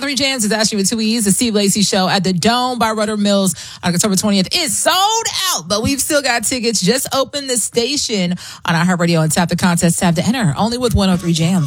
103 Jams is actually with two E's. The Steve Lacy Show at the Dome by Rudder Mills on October 20th is sold out, but we've still got tickets. Just open the station on iHeartRadio and tap the contest tab to enter. Only with 103 Jams.